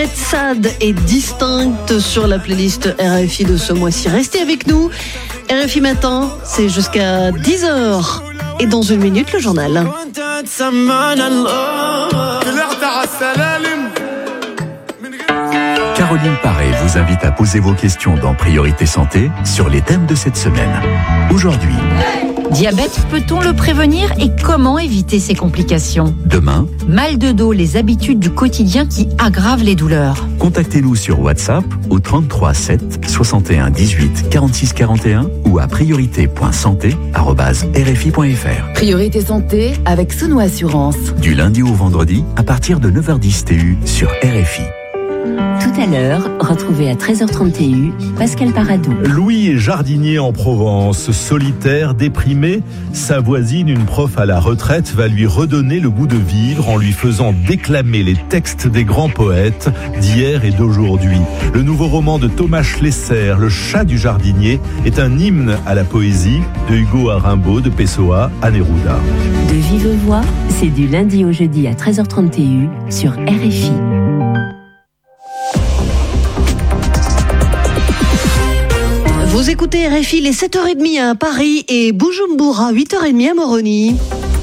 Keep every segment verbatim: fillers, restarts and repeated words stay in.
Ahmed Saad est distincte sur la playlist R F I de ce mois-ci. Restez avec nous. R F I Matin, c'est jusqu'à dix heures. Et dans une minute, le journal. Caroline Paré vous invite à poser vos questions dans Priorité Santé sur les thèmes de cette semaine. Aujourd'hui, diabète, peut-on le prévenir et comment éviter ses complications? Demain, mal de dos, les habitudes du quotidien qui aggravent les douleurs. Contactez-nous sur WhatsApp au trente-trois sept soixante et un dix-huit quarante-six quarante et un ou à priorité point santé arobase r f i point f r. Priorité Santé avec Souno Assurance. Du lundi au vendredi à partir de neuf heures dix T U sur R F I. Tout à l'heure, retrouvez à treize heures trente T U Pascal Paradou. Louis est jardinier en Provence, solitaire, déprimé. Sa voisine, une prof à la retraite, va lui redonner le goût de vivre en lui faisant déclamer les textes des grands poètes d'hier et d'aujourd'hui. Le nouveau roman de Thomas Schlesser, Le chat du jardinier, est un hymne à la poésie de Hugo à Rimbaud, de Pessoa à Neruda. De vive voix, c'est du lundi au jeudi à treize heures trente T U sur R F I. Vous écoutez R F I, les sept heures trente à Paris et Bujumbura, huit heures trente à Moroni.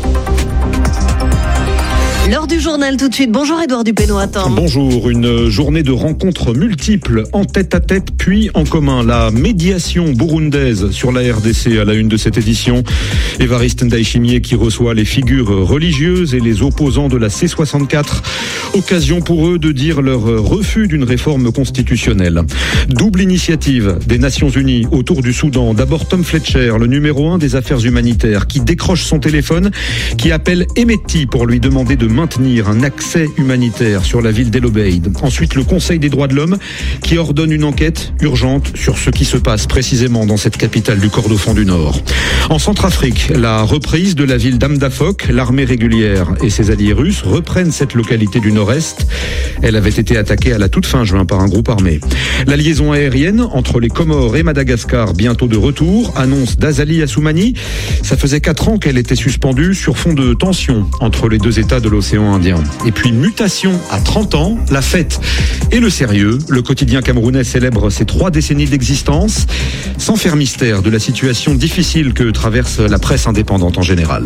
L'heure du journal tout de suite. Bonjour Édouard Dupénoatin. Bonjour, une journée de rencontres multiples en tête à tête puis en commun. La médiation burundaise sur la R D C à la une de cette édition. Évariste Ndayishimiye qui reçoit les figures religieuses et les opposants de la C soixante-quatre. Occasion pour eux de dire leur refus d'une réforme constitutionnelle. Double initiative des Nations Unies autour du Soudan. D'abord Tom Fletcher, le numéro un des affaires humanitaires, qui décroche son téléphone, qui appelle Emeti pour lui demander de maintenir un accès humanitaire sur la ville d'El Obeid. Ensuite, le Conseil des droits de l'homme qui ordonne une enquête urgente sur ce qui se passe précisément dans cette capitale du Kordofan du Nord. En Centrafrique, la reprise de la ville d'Amdafok, l'armée régulière et ses alliés russes reprennent cette localité du nord-est. Elle avait été attaquée à la toute fin juin par un groupe armé. La liaison aérienne entre les Comores et Madagascar, bientôt de retour, annonce d'Azali Assoumani. Ça faisait quatre ans qu'elle était suspendue sur fond de tension entre les deux États de l'océan Indien. Et puis mutation à trente ans, la fête et le sérieux. Le quotidien camerounais célèbre ses trois décennies d'existence, sans faire mystère de la situation difficile que traverse la presse indépendante en général.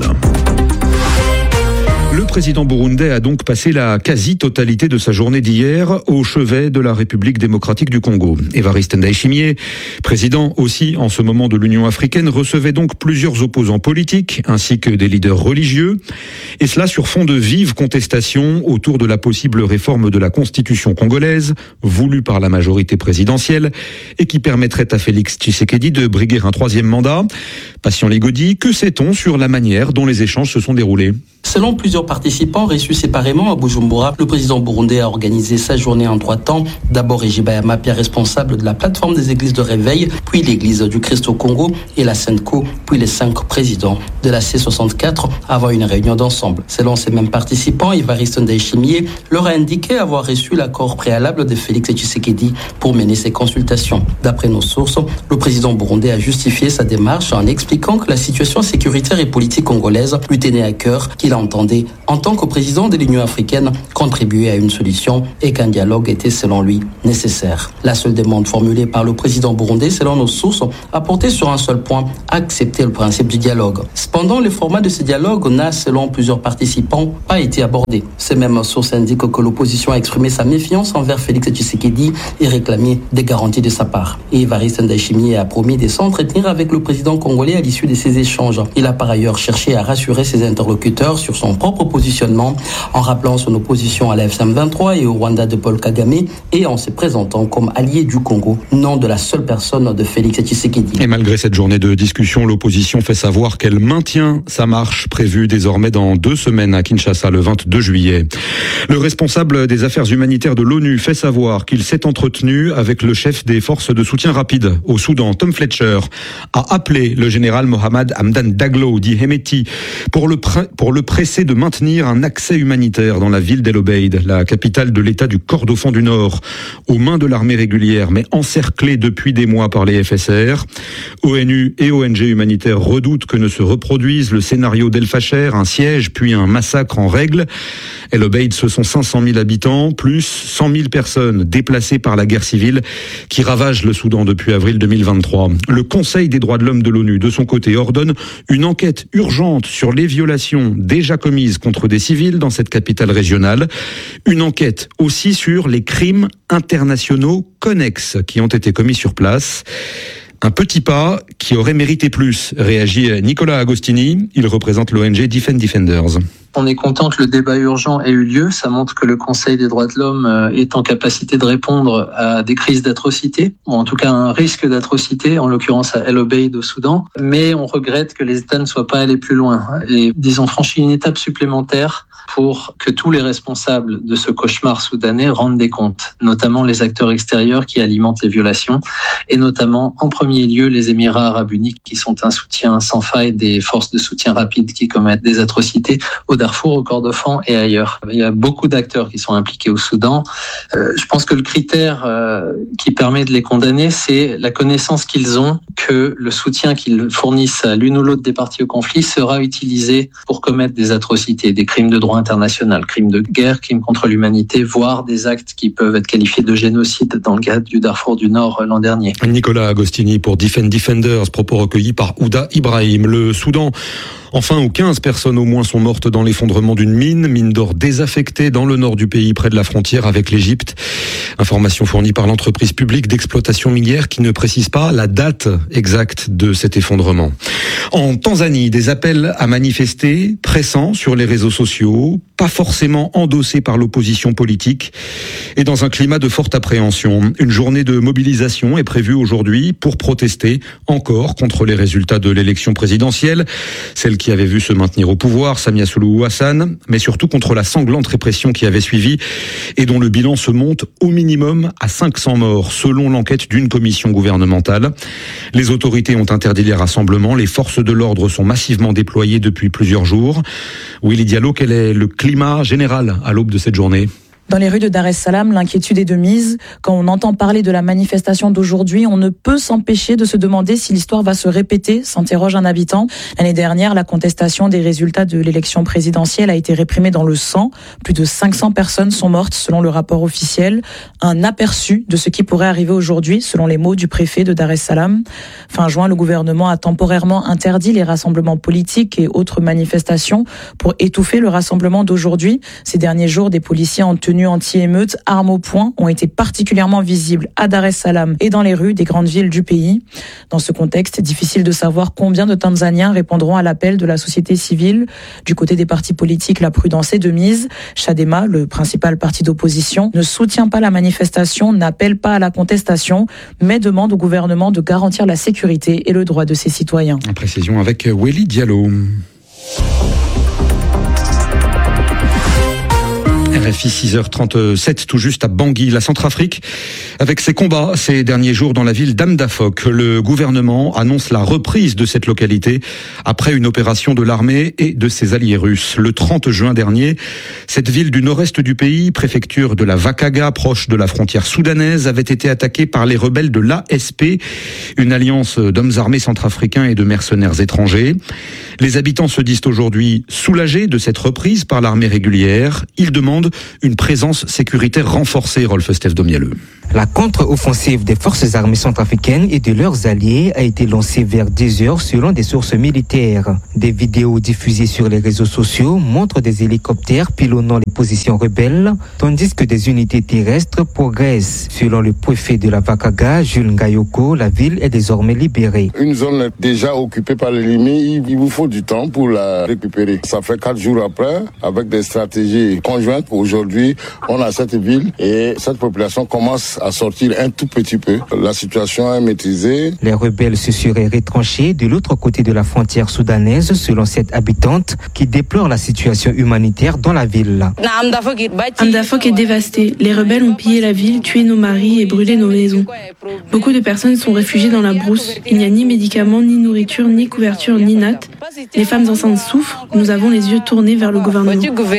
Le président burundais a donc passé la quasi-totalité de sa journée d'hier au chevet de la République démocratique du Congo. Évariste Ndayishimiye, président aussi en ce moment de l'Union africaine, recevait donc plusieurs opposants politiques ainsi que des leaders religieux. Et cela sur fond de vives contestations autour de la possible réforme de la Constitution congolaise, voulue par la majorité présidentielle et qui permettrait à Félix Tshisekedi de briguer un troisième mandat. Patient Ligodi, que sait-on sur la manière dont les échanges se sont déroulés ? Selon plusieurs participants reçus séparément à Bujumbura, le président burundais a organisé sa journée en trois temps. D'abord Régis Bayama, Pierre responsable de la plateforme des églises de réveil, puis l'église du Christ au Congo et la Sainte-Co, puis les cinq présidents de la C soixante-quatre avant une réunion d'ensemble. Selon ces mêmes participants, Évariste Ndayishimiye leur a indiqué avoir reçu l'accord préalable de Félix Tshisekedi pour mener ces consultations. D'après nos sources, le président burundais a justifié sa démarche en expliquant que la situation sécuritaire et politique congolaise lui tenait à cœur, qu'il entendait, en tant que président de l'Union africaine, contribuer à une solution et qu'un dialogue était, selon lui, nécessaire. La seule demande formulée par le président burundais, selon nos sources, a porté sur un seul point, accepter le principe du dialogue. Cependant, le format de ce dialogue n'a, selon plusieurs participants, pas été abordé. Ces mêmes sources indiquent que l'opposition a exprimé sa méfiance envers Félix Tshisekedi et réclamé des garanties de sa part. Et Évariste Ndayishimiye a promis de s'entretenir avec le président congolais à l'issue de ces échanges. Il a par ailleurs cherché à rassurer ses interlocuteurs sur son propre positionnement, en rappelant son opposition à la F C M vingt-trois et au Rwanda de Paul Kagame, et en se présentant comme allié du Congo, non de la seule personne de Félix Tshisekedi. Et malgré cette journée de discussion, l'opposition fait savoir qu'elle maintient sa marche prévue désormais dans deux semaines à Kinshasa, le vingt-deux juillet. Le responsable des affaires humanitaires de l'ONU fait savoir qu'il s'est entretenu avec le chef des forces de soutien rapide au Soudan, Tom Fletcher, a appelé le général Mohamed Hamdan Daglo, dit Hemeti, pour le, pr- pour le pressé de maintenir un accès humanitaire dans la ville d'El Obeid, la capitale de l'État du Kordofan du Nord, aux mains de l'armée régulière, mais encerclée depuis des mois par les F S R. O N U et O N G humanitaires redoutent que ne se reproduise le scénario d'El Fasher, un siège puis un massacre en règle. El Obeid, ce sont cinq cent mille habitants, plus cent mille personnes déplacées par la guerre civile qui ravage le Soudan depuis avril deux mille vingt-trois. Le Conseil des droits de l'homme de l'ONU, de son côté, ordonne une enquête urgente sur les violations déjà commises contre des civils dans cette capitale régionale. Une enquête aussi sur les crimes internationaux connexes qui ont été commis sur place. Un petit pas qui aurait mérité plus, réagit Nicolas Agostini. Il représente l'O N G Defend Defenders. On est content que le débat urgent ait eu lieu. Ça montre que le Conseil des droits de l'homme est en capacité de répondre à des crises d'atrocité, ou en tout cas à un risque d'atrocité, en l'occurrence à El Obeid au Soudan. Mais on regrette que les États ne soient pas allés plus loin et, disons, franchi une étape supplémentaire pour que tous les responsables de ce cauchemar soudanais rendent des comptes, notamment les acteurs extérieurs qui alimentent les violations, et notamment, en premier lieu, les Émirats arabes unis qui sont un soutien sans faille des forces de soutien rapide qui commettent des atrocités au Darfour, au Kordofan et ailleurs. Il y a beaucoup d'acteurs qui sont impliqués au Soudan. Euh, je pense que le critère euh, qui permet de les condamner, c'est la connaissance qu'ils ont que le soutien qu'ils fournissent à l'une ou l'autre des parties au conflit sera utilisé pour commettre des atrocités, des crimes de droit international, crimes de guerre, crimes contre l'humanité, voire des actes qui peuvent être qualifiés de génocide dans le cadre du Darfour du Nord l'an dernier. Nicolas Agostini pour Defend Defenders, propos recueillis par Ouda Ibrahim. Le Soudan, enfin, où quinze personnes au moins sont mortes dans l'effondrement d'une mine, mine d'or désaffectée dans le nord du pays, près de la frontière avec l'Égypte. Information fournie par l'entreprise publique d'exploitation minière qui ne précise pas la date exacte de cet effondrement. En Tanzanie, des appels à manifester pressants sur les réseaux sociaux, pas forcément endossés par l'opposition politique, et dans un climat de forte appréhension. Une journée de mobilisation est prévue aujourd'hui pour protester encore contre les résultats de l'élection présidentielle, celle qui avait vu se maintenir au pouvoir Samia Suluhu Hassan, mais surtout contre la sanglante répression qui avait suivi et dont le bilan se monte au minimum à cinq cents morts, selon l'enquête d'une commission gouvernementale. Les autorités ont interdit les rassemblements, les forces de l'ordre sont massivement déployées depuis plusieurs jours. Willy Diallo, quel est le climat général à l'aube de cette journée ? Dans les rues de Dar es Salaam, l'inquiétude est de mise. Quand on entend parler de la manifestation d'aujourd'hui, on ne peut s'empêcher de se demander si l'histoire va se répéter, s'interroge un habitant. L'année dernière, la contestation des résultats de l'élection présidentielle a été réprimée dans le sang. Plus de cinq cents personnes sont mortes selon le rapport officiel. Un aperçu de ce qui pourrait arriver aujourd'hui, selon les mots du préfet de Dar es Salaam. Fin juin, le gouvernement a temporairement interdit les rassemblements politiques et autres manifestations pour étouffer le rassemblement d'aujourd'hui. Ces derniers jours, des policiers en tenue anti-émeute, armes au poing, ont été particulièrement visibles à Dar es Salaam et dans les rues des grandes villes du pays. Dans ce contexte, difficile de savoir combien de Tanzaniens répondront à l'appel de la société civile. Du côté des partis politiques, la prudence est de mise. Chadema, le principal parti d'opposition, ne soutient pas la manifestation, n'appelle pas à la contestation, mais demande au gouvernement de garantir la sécurité et le droit de ses citoyens. En précision avec Willy Diallo. R F I six heures trente-sept, tout juste à Bangui, la Centrafrique. Avec ses combats ces derniers jours dans la ville d'Amdafok, le gouvernement annonce la reprise de cette localité après une opération de l'armée et de ses alliés russes. Le trente juin dernier, cette ville du nord-est du pays, préfecture de la Vakaga, proche de la frontière soudanaise, avait été attaquée par les rebelles de l'A S P, une alliance d'hommes armés centrafricains et de mercenaires étrangers. Les habitants se disent aujourd'hui soulagés de cette reprise par l'armée régulière. Ils demandent une présence sécuritaire renforcée, Rolf Steph Domialeux. La contre-offensive des forces armées centrafricaines et de leurs alliés a été lancée vers dix heures selon des sources militaires. Des vidéos diffusées sur les réseaux sociaux montrent des hélicoptères pilonnant les positions rebelles, tandis que des unités terrestres progressent. Selon le préfet de la Vakaga, Jules Ngayoko, la ville est désormais libérée. Une zone déjà occupée par l'ennemi, il vous faut du temps pour la récupérer. Ça fait quatre jours après, avec des stratégies conjointes. Aujourd'hui, on a cette ville et cette population commence à sortir un tout petit peu. La situation est maîtrisée. Les rebelles se seraient retranchés de l'autre côté de la frontière soudanaise, selon cette habitante qui déplore la situation humanitaire dans la ville. Amdafok est dévasté. Les rebelles ont pillé la ville, tué nos maris et brûlé nos maisons. Beaucoup de personnes sont réfugiées dans la brousse. Il n'y a ni médicaments, ni nourriture, ni couverture, ni nattes. Les femmes enceintes souffrent. Nous avons les yeux tournés vers le gouvernement.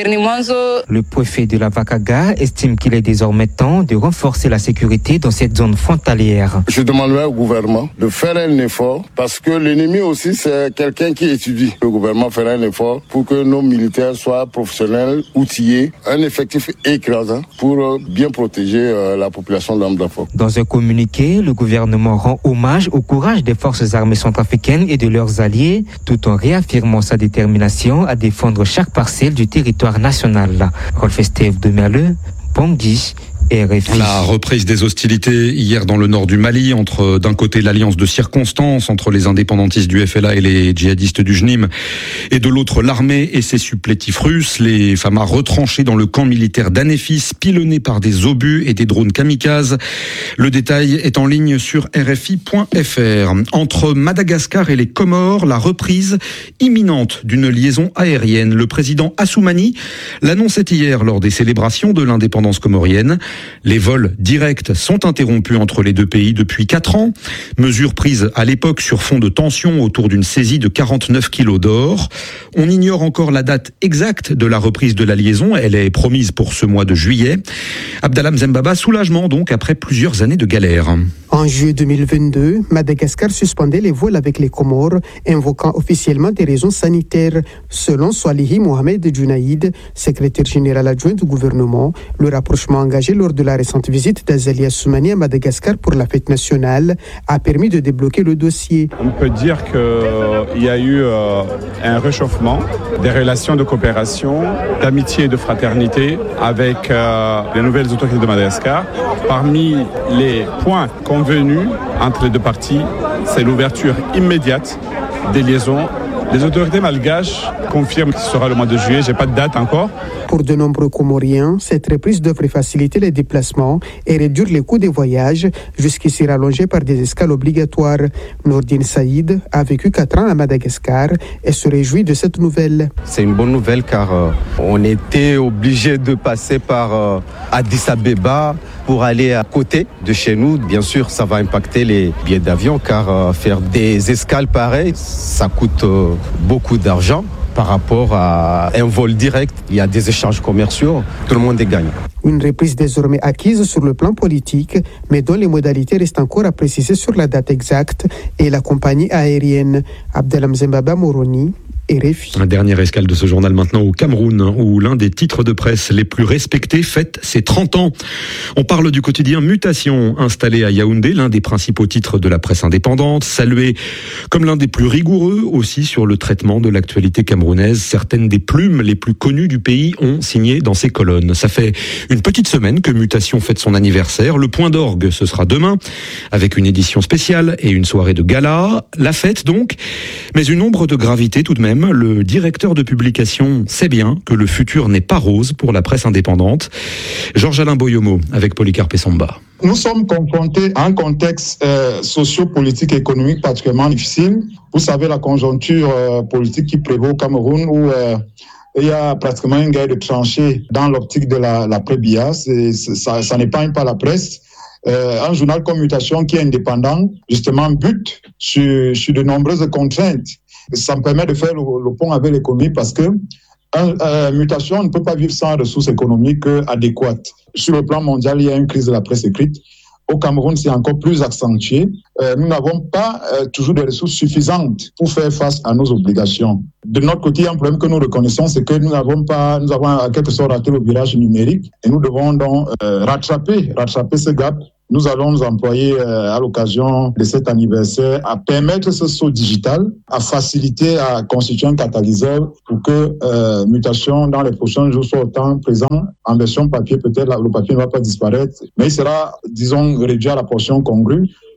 Le préfet de la Vakaga estime qu'il est désormais temps de renforcer la sécurité dans cette zone frontalière. Je demanderai au gouvernement de faire un effort parce que l'ennemi aussi c'est quelqu'un qui étudie. Le gouvernement fera un effort pour que nos militaires soient professionnels, outillés, un effectif écrasant pour bien protéger la population d'Amdafok. Dans un communiqué, le gouvernement rend hommage au courage des forces armées centrafricaines et de leurs alliés, tout en réaffirmant sa détermination à défendre chaque parcelle du territoire national. Rolf Estève de Merle, Bangui. R F I. La reprise des hostilités hier dans le nord du Mali entre d'un côté l'alliance de circonstances entre les indépendantistes du F L A et les djihadistes du J N I M et de l'autre l'armée et ses supplétifs russes, les F A M A retranchés dans le camp militaire d'Anefis, pilonnés par des obus et des drones kamikazes. Le détail est en ligne sur R F I point F R. Entre Madagascar et les Comores, la reprise imminente d'une liaison aérienne. Le président Assoumani l'annonçait hier lors des célébrations de l'indépendance comorienne. Les vols directs sont interrompus entre les deux pays depuis quatre ans. Mesure prise à l'époque sur fond de tension autour d'une saisie de quarante-neuf kilos d'or. On ignore encore la date exacte de la reprise de la liaison. Elle est promise pour ce mois de juillet. Abdallah Mzembaba, soulagement donc après plusieurs années de galère. En juillet deux mille vingt-deux, Madagascar suspendait les vols avec les Comores, invoquant officiellement des raisons sanitaires. Selon Swalihi Mohamed Junaïd, secrétaire général adjoint du gouvernement, le rapprochement engagé lors de la récente visite d'Azali Assoumani à Madagascar pour la fête nationale a permis de débloquer le dossier. On peut dire qu'il y a eu euh, un réchauffement des relations de coopération, d'amitié et de fraternité avec euh, les nouvelles autorités de Madagascar. Parmi les points convenus entre les deux parties, c'est l'ouverture immédiate des liaisons. Les autorités malgaches confirment que ce sera le mois de juillet, je n'ai pas de date encore. Pour de nombreux Comoriens, cette reprise devrait faciliter les déplacements et réduire les coûts des voyages, jusqu'ici rallongés par des escales obligatoires. Nourdine Saïd a vécu quatre ans à Madagascar et se réjouit de cette nouvelle. C'est une bonne nouvelle car euh, on était obligé de passer par euh, Addis Abeba pour aller à côté de chez nous. Bien sûr, ça va impacter les billets d'avion car euh, faire des escales pareilles, ça coûte euh, beaucoup d'argent. Par rapport à un vol direct, il y a des échanges commerciaux, tout le monde est gagnant. Une reprise désormais acquise sur le plan politique, mais dont les modalités restent encore à préciser sur la date exacte, et la compagnie aérienne. Abdallah Mzembaba Moroni, R F I. Un dernier escale de ce journal maintenant au Cameroun, où l'un des titres de presse les plus respectés fête ses trente ans. On parle du quotidien Mutation, installé à Yaoundé, l'un des principaux titres de la presse indépendante, salué comme l'un des plus rigoureux aussi sur le traitement de l'actualité camerounaise. Certaines des plumes les plus connues du pays ont signé dans ses colonnes. Ça fait une petite semaine que Mutation fête son anniversaire. Le point d'orgue, ce sera demain, avec une édition spéciale et une soirée de gala. La fête donc, mais une ombre de gravité tout de même. Le directeur de publication sait bien que le futur n'est pas rose pour la presse indépendante. Georges-Alain Boyomo avec Polycarpe Samba. Nous sommes confrontés à un contexte euh, socio-politique et économique particulièrement difficile. Vous savez, la conjoncture euh, politique qui prévaut au Cameroun où euh, il y a pratiquement une guerre de tranchées dans l'optique de la, la pré-B I A. C'est, ça, ça n'épargne pas la presse. Euh, un journal comme Mutation qui est indépendant, justement, bute sur, sur de nombreuses contraintes. Ça me permet de faire le, le pont avec l'économie parce que un, euh, Mutation ne peut pas vivre sans ressources économiques adéquates. Sur le plan mondial, il y a une crise de la presse écrite. Au Cameroun, c'est encore plus accentué. Euh, nous n'avons pas euh, toujours des ressources suffisantes pour faire face à nos obligations. De notre côté, il y a un problème que nous reconnaissons, c'est que nous n'avons pas, nous avons en quelque sorte raté le virage numérique et nous devons donc euh, rattraper, rattraper ce gap. Nous allons nous employer euh, à l'occasion de cet anniversaire à permettre ce saut digital, à faciliter, à constituer un catalyseur pour que euh, Mutation dans les prochains jours soit autant présent en version papier. Peut-être le papier ne va pas disparaître, mais il sera, disons, réduit à la portion congrue.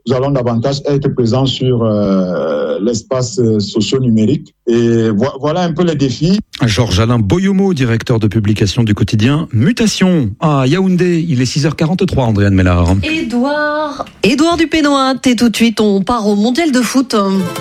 nous allons davantage être présents sur euh, l'espace socio-numérique. Et vo- voilà un peu les défis. Georges-Alain Boyomo, directeur de publication du quotidien Mutation à Yaoundé. Il est six heures quarante-trois, Andréane Mellard. Édouard, Édouard Dupénois, et tout de suite on part au mondial de foot.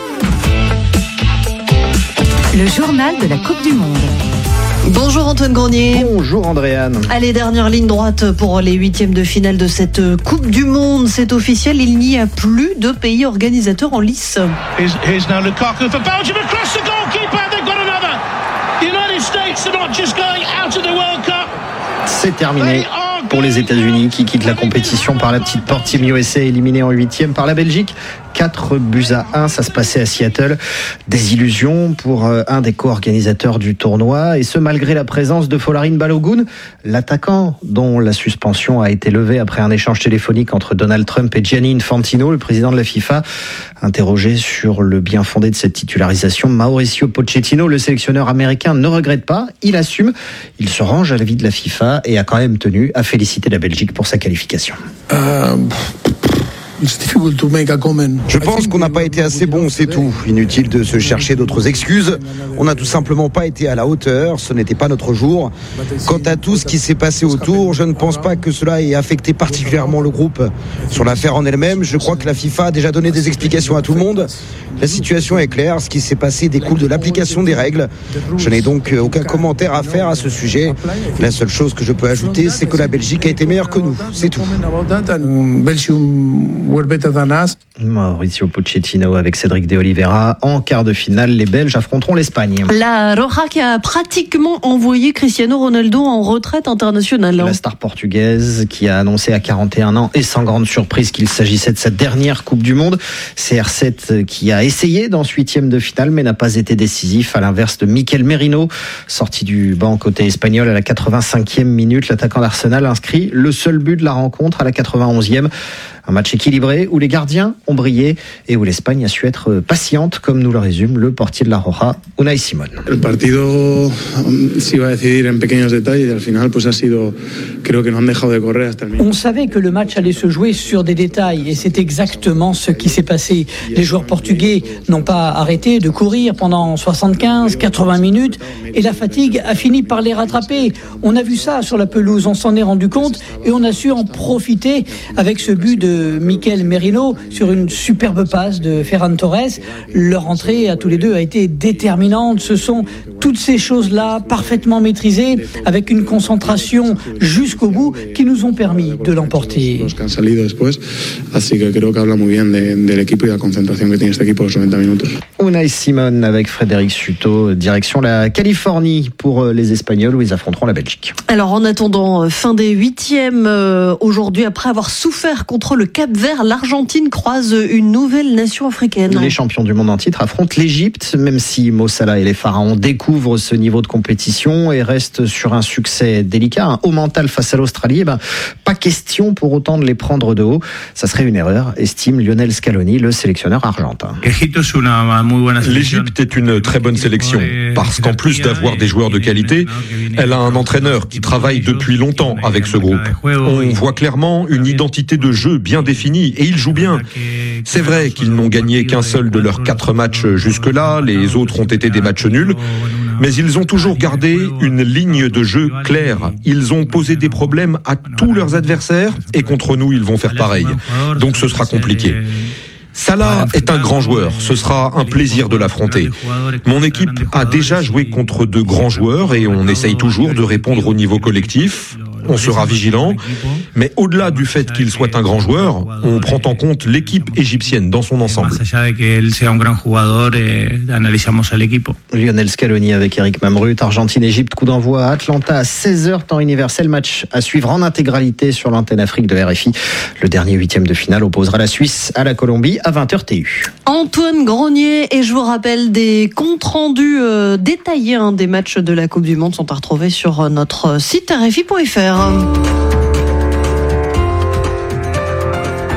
Le journal de la Coupe du Monde. Bonjour Antoine Grenier. Bonjour Andréane. Allez, dernière ligne droite pour les huitièmes de finale de cette Coupe du Monde. C'est officiel, il n'y a plus de pays organisateurs en lice. Here's, here's now Lukaku for Belgium across the goalkeeper. They've got another. The United States are not just going out of the World Cup. C'est terminé pour les États-Unis qui quittent la compétition par la petite porte. Team U S A éliminé en huitième par la Belgique. quatre buts à un, ça se passait à Seattle. Désillusion pour un des co-organisateurs du tournoi, et ce malgré la présence de Folarin Balogun, l'attaquant dont la suspension a été levée après un échange téléphonique entre Donald Trump et Gianni Infantino, le président de la FIFA. Interrogé sur le bien fondé de cette titularisation, Mauricio Pochettino, le sélectionneur américain, ne regrette pas, il assume, il se range à l'avis de la FIFA et a quand même tenu à féliciter la Belgique pour sa qualification. Euh... Je pense qu'on n'a pas été assez bon, c'est tout. Inutile de se chercher d'autres excuses. On n'a tout simplement pas été à la hauteur, ce n'était pas notre jour. Quant à tout ce qui s'est passé autour, je ne pense pas que cela ait affecté particulièrement le groupe. Sur l'affaire en elle-même, je crois que la FIFA a déjà donné des explications à tout le monde. La situation est claire, ce qui s'est passé découle de l'application des règles. Je n'ai donc aucun commentaire à faire à ce sujet. La seule chose que je peux ajouter, c'est que la Belgique a été meilleure que nous, c'est tout. Mauricio Pochettino avec Cédric de Oliveira. En quart de finale, les Belges affronteront l'Espagne. La Roja qui a pratiquement envoyé Cristiano Ronaldo en retraite internationale. La star portugaise qui a annoncé à quarante et un ans et sans grande surprise qu'il s'agissait de sa dernière Coupe du Monde. C R sept qui a essayé dans ce huitième de finale mais n'a pas été décisif, à l'inverse de Mikel Merino, sorti du banc côté espagnol à la quatre-vingt-cinquième minute. L'attaquant d'Arsenal inscrit le seul but de la rencontre à la quatre-vingt-onzième. Un match équilibré où les gardiens ont brillé et où l'Espagne a su être patiente, comme nous le résume le portier de la Roja, Unai Simón. El partido se iba a decidir en pequeños detalles y al final pues ha sido, creo que no han dejado de correr hasta el minuto. On savait que le match allait se jouer sur des détails et c'est exactement ce qui s'est passé. Les joueurs portugais n'ont pas arrêté de courir pendant soixante-quinze, quatre-vingts minutes et la fatigue a fini par les rattraper. On a vu ça sur la pelouse, on s'en est rendu compte et on a su en profiter avec ce but de Mikel Merino sur une superbe passe de Ferran Torres. Leur entrée à tous les deux a été déterminante. Ce sont toutes ces choses-là parfaitement maîtrisées avec une concentration jusqu'au bout qui nous ont permis de l'emporter. Unai Simón avec Frédéric Suto, direction la Californie pour les Espagnols où ils affronteront la Belgique. Alors en attendant fin des huitièmes, euh, aujourd'hui après avoir souffert contre le Cap-Vert, l'Argentine croise une nouvelle nation africaine. Les champions du monde en titre affrontent l'Égypte, même si Mo Salah et les Pharaons découvrent ce niveau de compétition et restent sur un succès délicat, un haut mental face à l'Australie. Eh ben, pas question pour autant de les prendre de haut. Ça serait une erreur, estime Lionel Scaloni, le sélectionneur argentin. L'Égypte est une très bonne sélection, parce qu'en plus d'avoir des joueurs de qualité, elle a un entraîneur qui travaille depuis longtemps avec ce groupe. On voit clairement une identité de jeu bien définie et ils jouent bien. C'est vrai qu'ils n'ont gagné qu'un seul de leurs quatre matchs jusque-là, les autres ont été des matchs nuls, mais ils ont toujours gardé une ligne de jeu claire. Ils ont posé des problèmes à tous leurs adversaires et contre nous, ils vont faire pareil. Donc ce sera compliqué. Salah est un grand joueur, ce sera un plaisir de l'affronter. Mon équipe a déjà joué contre de grands joueurs et on essaye toujours de répondre au niveau collectif. On sera vigilant, mais au-delà du fait qu'il soit un grand joueur, on prend en compte l'équipe égyptienne dans son ensemble. Lionel Scaloni avec Eric Mamrut, Argentine-Égypte, coup d'envoi à Atlanta à seize heures, temps universel, match à suivre en intégralité sur l'antenne Afrique de R F I. Le dernier huitième de finale opposera la Suisse à la Colombie à vingt heures T U. Antoine Grenier, et je vous rappelle, des comptes rendus euh, détaillés hein, des matchs de la Coupe du Monde sont à retrouver sur notre site R F I point F R. Tout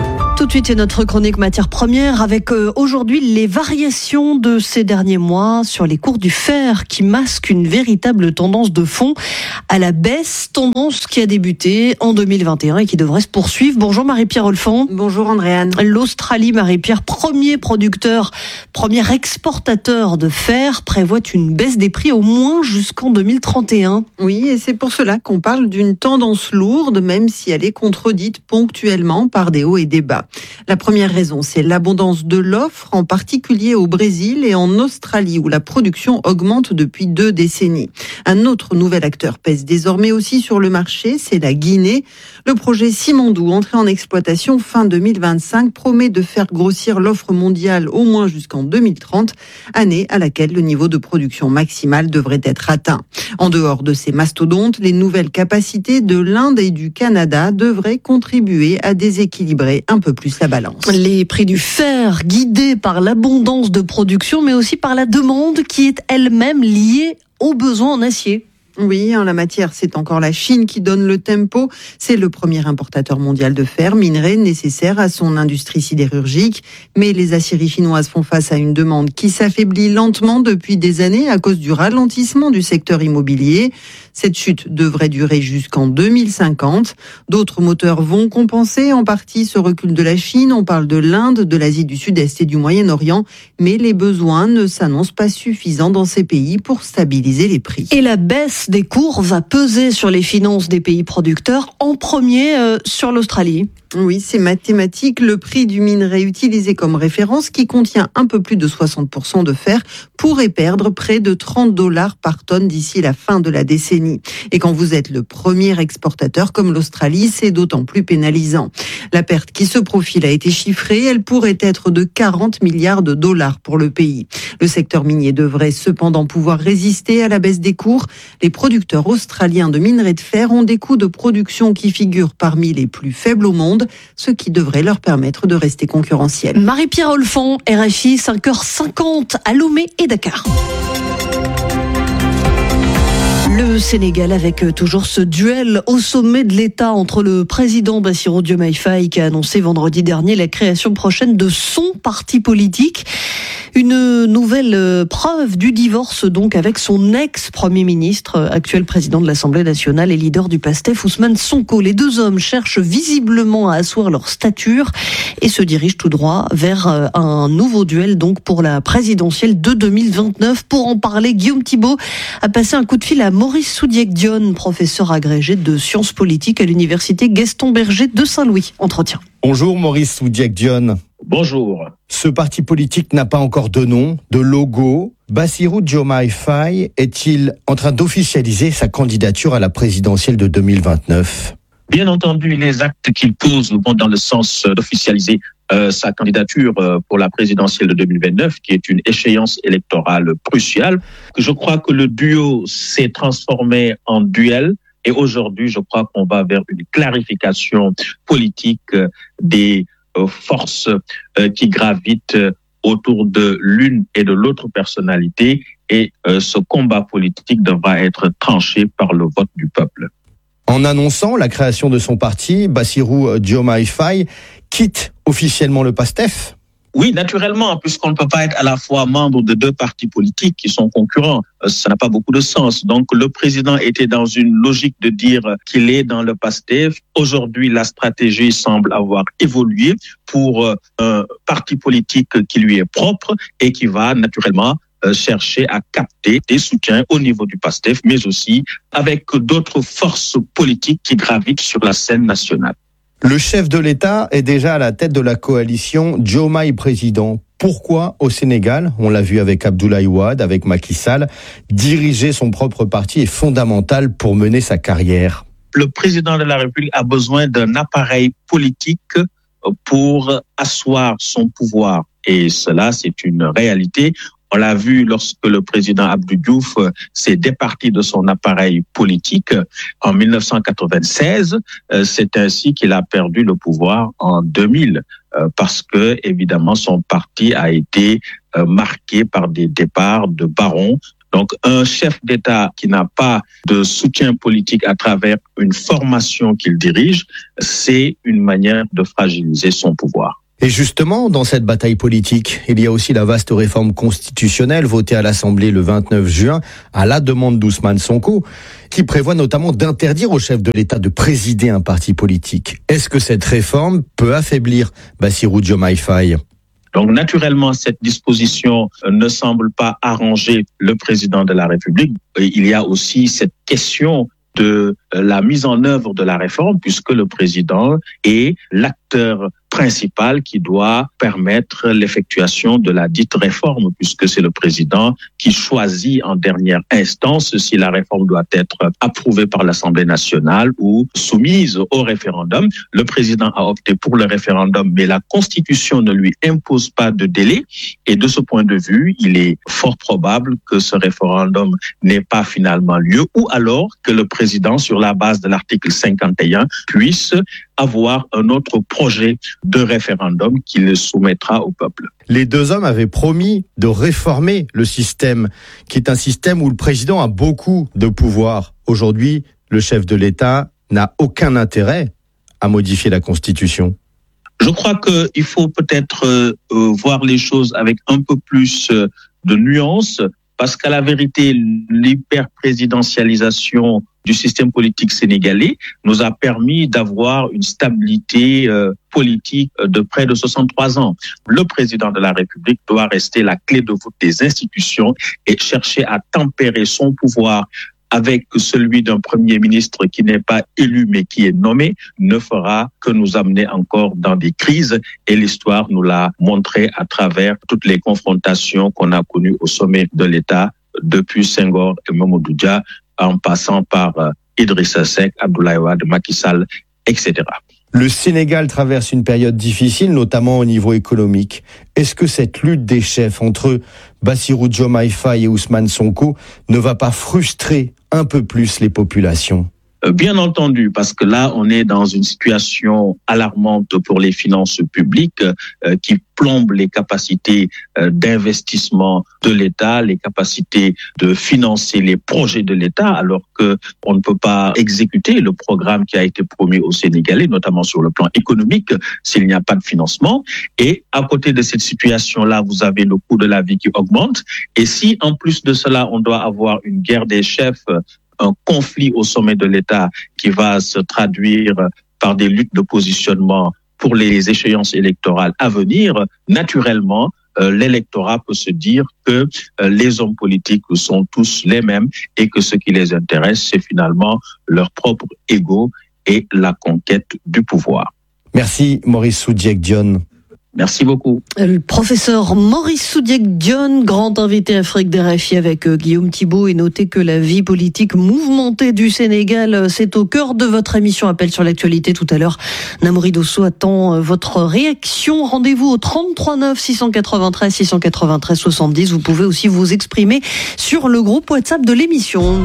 de suite, c'est notre chronique matières premières avec euh, aujourd'hui les variations de ces derniers mois sur les cours du fer qui masquent une véritable tendance de fond à la baisse, tendance qui a débuté en deux mille vingt et un et qui devrait se poursuivre. Bonjour Marie-Pierre Olfan. Bonjour Andréane. L'Australie, Marie-Pierre, premier producteur, premier exportateur de fer, prévoit une baisse des prix au moins jusqu'en deux mille trente et un. Oui, et c'est pour cela qu'on parle d'une tendance lourde, même si elle est contredite ponctuellement par des hauts et des bas. La première raison, c'est l'abondance de l'offre, en particulier au Brésil et en Australie, où la production augmente depuis deux décennies. Un autre nouvel acteur pèse désormais aussi sur le marché, c'est la Guinée. Le projet Simandou, entré en exploitation fin deux mille vingt-cinq, promet de faire grossir l'offre mondiale au moins jusqu'en deux mille trente, année à laquelle le niveau de production maximale devrait être atteint. En dehors de ces mastodontes, les nouvelles capacités de l'Inde et du Canada devraient contribuer à déséquilibrer un peu plus la balance. Les prix du fer guidés par l'abondance de production, mais aussi par la demande qui est elle-même liée aux besoins en acier. Oui, en la matière, c'est encore la Chine qui donne le tempo. C'est le premier importateur mondial de fer, minerai nécessaire à son industrie sidérurgique. Mais les aciéries chinoises font face à une demande qui s'affaiblit lentement depuis des années à cause du ralentissement du secteur immobilier. Cette chute devrait durer jusqu'en deux mille cinquante. D'autres moteurs vont compenser en partie ce recul de la Chine. On parle de l'Inde, de l'Asie du Sud-Est et du Moyen-Orient. Mais les besoins ne s'annoncent pas suffisants dans ces pays pour stabiliser les prix. Et la baisse des cours va peser sur les finances des pays producteurs, en premier euh, sur l'Australie. Oui, c'est mathématique. Le prix du minerai utilisé comme référence, qui contient un peu plus de soixante pour cent de fer, pourrait perdre près de trente dollars par tonne d'ici la fin de la décennie. Et quand vous êtes le premier exportateur comme l'Australie, c'est d'autant plus pénalisant. La perte qui se profile a été chiffrée. Elle pourrait être de quarante milliards de dollars pour le pays. Le secteur minier devrait cependant pouvoir résister à la baisse des cours. Les producteurs australiens de minerai de fer ont des coûts de production qui figurent parmi les plus faibles au monde, ce qui devrait leur permettre de rester concurrentiels. Marie-Pierre Olfan, R F I, cinq heures cinquante à Lomé et Dakar. Le Sénégal avec toujours ce duel au sommet de l'État entre le président Bassirou Diomaye Faye qui a annoncé vendredi dernier la création prochaine de son parti politique. Une nouvelle preuve du divorce donc avec son ex-premier ministre, actuel président de l'Assemblée nationale et leader du PASTEF, Ousmane Sonko. Les deux hommes cherchent visiblement à asseoir leur stature et se dirigent tout droit vers un nouveau duel donc pour la présidentielle de deux mille vingt-neuf. Pour en parler, Guillaume Thibault a passé un coup de fil à Maurice Soudiek-Dione, professeur agrégé de sciences politiques à l'université Gaston Berger de Saint-Louis. Entretien. Bonjour Maurice Soudiek-Dione. Bonjour. Ce parti politique n'a pas encore de nom, de logo. Bassirou Diomaye Faye est-il en train d'officialiser sa candidature à la présidentielle de deux mille vingt-neuf ? Bien entendu, les actes qu'il pose vont dans le sens d'officialiser euh, sa candidature euh, pour la présidentielle de deux mille vingt-neuf, qui est une échéance électorale cruciale. Je crois que le duo s'est transformé en duel. Et aujourd'hui, je crois qu'on va vers une clarification politique euh, des euh, forces euh, qui gravitent euh, autour de l'une et de l'autre personnalité. Et euh, ce combat politique devra être tranché par le vote du peuple. En annonçant la création de son parti, Bassirou Diomaye Faye quitte officiellement le PASTEF ? Oui, naturellement, puisqu'on ne peut pas être à la fois membre de deux partis politiques qui sont concurrents. Ça n'a pas beaucoup de sens. Donc, le président était dans une logique de dire qu'il est dans le PASTEF. Aujourd'hui, la stratégie semble avoir évolué pour un parti politique qui lui est propre et qui va naturellement chercher à capter des soutiens au niveau du PASTEF, mais aussi avec d'autres forces politiques qui gravitent sur la scène nationale. Le chef de l'État est déjà à la tête de la coalition Diomaye président. Pourquoi au Sénégal, on l'a vu avec Abdoulaye Wade, avec Macky Sall, diriger son propre parti est fondamental pour mener sa carrière ? Le président de la République a besoin d'un appareil politique pour asseoir son pouvoir. Et cela, c'est une réalité. On l'a vu lorsque le président Abdou Diouf s'est départi de son appareil politique en dix-neuf cent quatre-vingt-seize. C'est ainsi qu'il a perdu le pouvoir en deux mille, parce que évidemment son parti a été marqué par des départs de barons Donc, un chef d'État qui n'a pas de soutien politique à travers une formation qu'il dirige, c'est une manière de fragiliser son pouvoir. Et justement, dans cette bataille politique, il y a aussi la vaste réforme constitutionnelle votée à l'Assemblée le vingt-neuf juin à la demande d'Ousmane Sonko, qui prévoit notamment d'interdire au chef de l'État de présider un parti politique. Est-ce que cette réforme peut affaiblir Bassirou Diomaye Faye ? Donc, naturellement, cette disposition ne semble pas arranger le président de la République. Il y a aussi cette question de la mise en œuvre de la réforme, puisque le président est l'acteur principal qui doit permettre l'effectuation de la dite réforme, puisque c'est le président qui choisit en dernière instance si la réforme doit être approuvée par l'Assemblée nationale ou soumise au référendum. Le président a opté pour le référendum, mais la Constitution ne lui impose pas de délai. Et de ce point de vue, il est fort probable que ce référendum n'ait pas finalement lieu, ou alors que le président, sur la base de l'article cinquante et un, puisse avoir un autre projet de référendum qu'il soumettra au peuple. Les deux hommes avaient promis de réformer le système, qui est un système où le président a beaucoup de pouvoir. Aujourd'hui, le chef de l'État n'a aucun intérêt à modifier la Constitution. Je crois qu'il faut peut-être euh, voir les choses avec un peu plus euh, de nuance, parce qu'à la vérité, l'hyper-présidentialisation du système politique sénégalais nous a permis d'avoir une stabilité euh, politique de près de soixante-trois ans. Le président de la République doit rester la clé de voûte des institutions et chercher à tempérer son pouvoir avec celui d'un premier ministre qui n'est pas élu mais qui est nommé, ne fera que nous amener encore dans des crises. Et l'histoire nous l'a montré à travers toutes les confrontations qu'on a connues au sommet de l'État depuis Senghor et Mamadou Dia, en passant par Idrissa Seck, Abdoulaye Wade, Macky Sall, et cetera. Le Sénégal traverse une période difficile, notamment au niveau économique. Est-ce que cette lutte des chefs entre Bassirou Diomaye Faye et Ousmane Sonko ne va pas frustrer un peu plus les populations ? Bien entendu, parce que là, on est dans une situation alarmante pour les finances publiques euh, qui plombe les capacités euh, d'investissement de l'État, les capacités de financer les projets de l'État, alors que on ne peut pas exécuter le programme qui a été promis aux Sénégalais, notamment sur le plan économique, s'il n'y a pas de financement. Et à côté de cette situation-là, vous avez le coût de la vie qui augmente. Et si, en plus de cela, on doit avoir une guerre des chefs, un conflit au sommet de l'État qui va se traduire par des luttes de positionnement pour les échéances électorales à venir, naturellement, euh, l'électorat peut se dire que euh, les hommes politiques sont tous les mêmes et que ce qui les intéresse, c'est finalement leur propre ego et la conquête du pouvoir. Merci Maurice Soudiek-Dione. Merci beaucoup. Le professeur Maurice Soudiek-Dione, grand invité Afrique des R F I avec Guillaume Thibault, et notez que la vie politique mouvementée du Sénégal, c'est au cœur de votre émission Appel sur l'actualité tout à l'heure. Namouri Dosso attend votre réaction. Rendez-vous au trente-trois neuf six cent quatre-vingt-treize six cent quatre-vingt-treize soixante-dix. Vous pouvez aussi vous exprimer sur le groupe WhatsApp de l'émission.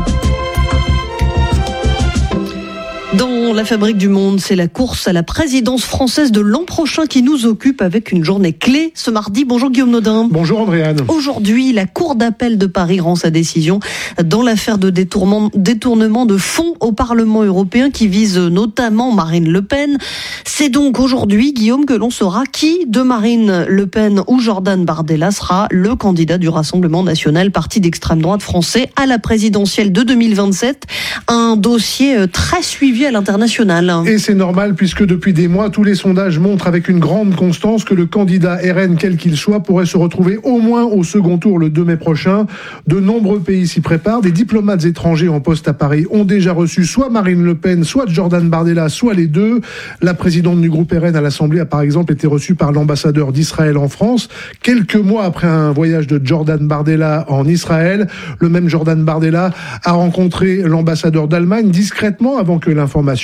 Dans la fabrique du monde, c'est la course à la présidence française de l'an prochain qui nous occupe avec une journée clé ce mardi. Bonjour Guillaume Nodin. Bonjour Andréane. Aujourd'hui, la Cour d'appel de Paris rend sa décision dans l'affaire de détournement, détournement de fonds au Parlement européen qui vise notamment Marine Le Pen. C'est donc aujourd'hui, Guillaume, que l'on saura qui de Marine Le Pen ou Jordan Bardella sera le candidat du Rassemblement national, parti d'extrême droite français, à la présidentielle de deux mille vingt-sept. Un dossier très suivi à l'international. Et c'est normal puisque depuis des mois, tous les sondages montrent avec une grande constance que le candidat R N, quel qu'il soit, pourrait se retrouver au moins au second tour le deux mai prochain. De nombreux pays s'y préparent. Des diplomates étrangers en poste à Paris ont déjà reçu soit Marine Le Pen, soit Jordan Bardella, soit les deux. La présidente du groupe R N à l'Assemblée a par exemple été reçue par l'ambassadeur d'Israël en France. Quelques mois après un voyage de Jordan Bardella en Israël, le même Jordan Bardella a rencontré l'ambassadeur d'Allemagne discrètement avant que l'information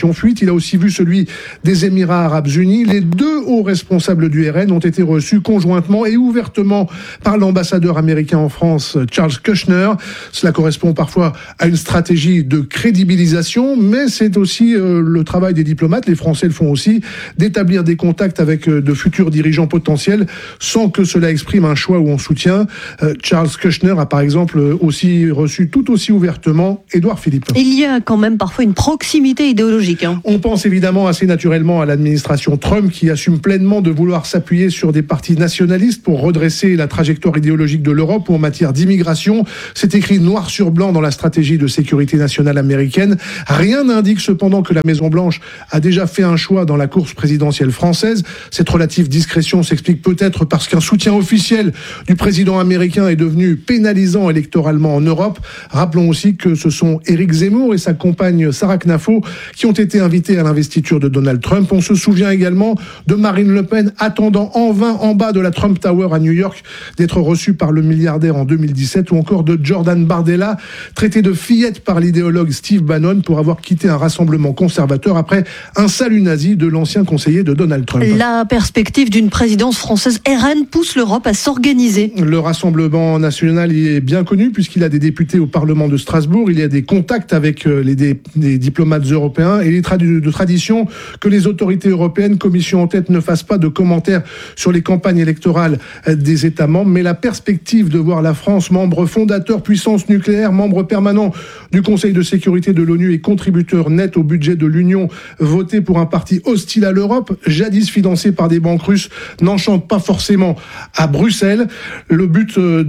opération fuite. Il a aussi vu celui des Émirats arabes unis. Les deux hauts responsables du R N ont été reçus conjointement et ouvertement par l'ambassadeur américain en France, Charles Kushner. Cela correspond parfois à une stratégie de crédibilisation, mais c'est aussi euh, le travail des diplomates, les Français le font aussi, d'établir des contacts avec euh, de futurs dirigeants potentiels sans que cela exprime un choix ou un soutien. Euh, Charles Kushner a par exemple aussi reçu tout aussi ouvertement Édouard Philippe. Il y a quand même parfois une proximité idéologique. Hein. On pense évidemment assez naturellement à l'administration Trump qui assume pleinement de vouloir s'appuyer sur des partis nationalistes pour redresser la trajectoire idéologique de l'Europe ou en matière d'immigration. C'est écrit noir sur blanc dans la stratégie de sécurité nationale américaine. Rien n'indique cependant que la Maison-Blanche a déjà fait un choix dans la course présidentielle française. Cette relative discrétion s'explique peut-être parce qu'un soutien officiel du président américain est devenu pénalisant électoralement en Europe. Rappelons aussi que ce sont Éric Zemmour et sa compagne Sarah Knafo qui ont été invités à l'investiture de Donald Trump. On se souvient également de Marine Le Pen attendant en vain en bas de la Trump Tower à New York d'être reçue par le milliardaire en deux mille dix-sept ou encore de Jordan Bardella, traité de fillette par l'idéologue Steve Bannon pour avoir quitté un rassemblement conservateur après un salut nazi de l'ancien conseiller de Donald Trump. La perspective d'une présidence française R N pousse l'Europe à s'organiser. Le Rassemblement national y est bien connu puisqu'il a des députés au Parlement de Strasbourg, il y a des contacts avec les, des, des diplomates européens et il est tradu- de tradition que les autorités européennes, commission en tête, ne fassent pas de commentaires sur les campagnes électorales des États membres, mais la perspective de voir la France, membre fondateur, puissance nucléaire, membre permanent du Conseil de sécurité de l'ONU et contributeur net au budget de l'Union, voté pour un parti hostile à l'Europe, jadis financé par des banques russes, n'enchante pas forcément à Bruxelles. Le but de,